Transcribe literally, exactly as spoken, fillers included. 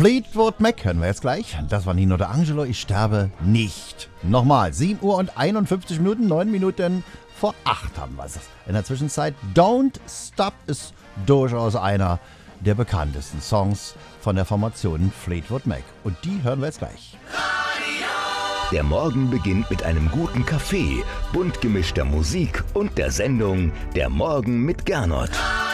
Fleetwood Mac hören wir jetzt gleich. Das war Nino D'Angelo, ich sterbe nicht. Nochmal, sieben Uhr und einundfünfzig Minuten, neun Minuten vor acht haben wir es. In der Zwischenzeit, Don't Stop ist durchaus einer der bekanntesten Songs von der Formation Fleetwood Mac. Und die hören wir jetzt gleich. Der Morgen beginnt mit einem guten Kaffee, bunt gemischter Musik und der Sendung Der Morgen mit Gernot.